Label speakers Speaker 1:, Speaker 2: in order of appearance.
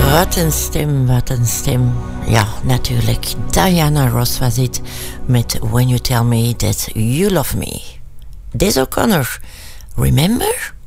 Speaker 1: Wat een stem. Ja, natuurlijk. Diana Ross was het met When You Tell Me That You Love Me. Des O'Connor, Remember?